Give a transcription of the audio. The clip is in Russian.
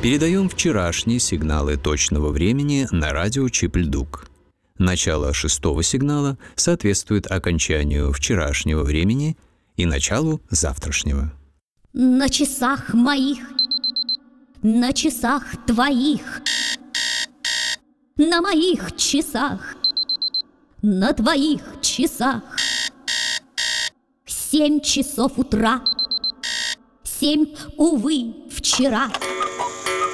Передаем вчерашние сигналы точного времени на радио Чип-Льдук. Начало 6-го сигнала соответствует окончанию вчерашнего времени и началу завтрашнего. На часах моих, на часах твоих, на моих часах, на твоих часах 7 часов утра, 7, увы, вчера.